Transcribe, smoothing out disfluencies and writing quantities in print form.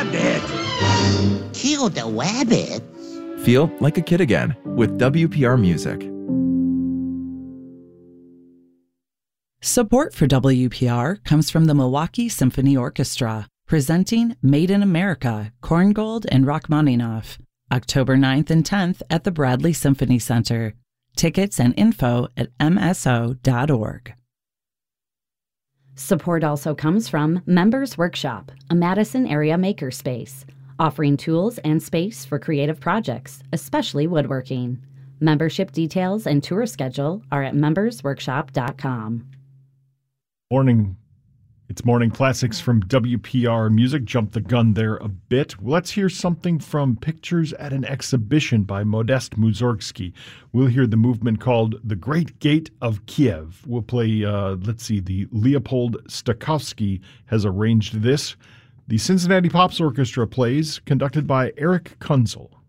rabbit. Kill the rabbit? Feel like a kid again with WPR Music. Support for WPR comes from the Milwaukee Symphony Orchestra, presenting Made in America, Korngold and Rachmaninoff, October 9th and 10th at the Bradley Symphony Center. Tickets and info at mso.org. Support also comes from Members Workshop, a Madison area makerspace, offering tools and space for creative projects, especially woodworking. Membership details and tour schedule are at membersworkshop.com. Morning. It's Morning Classics from WPR Music. Jumped the gun there a bit. Let's hear something from Pictures at an Exhibition by Modest Mussorgsky. We'll hear the movement called The Great Gate of Kiev. We'll play, the Leopold Stokowski has arranged this. The Cincinnati Pops Orchestra plays, conducted by Eric Kunzel.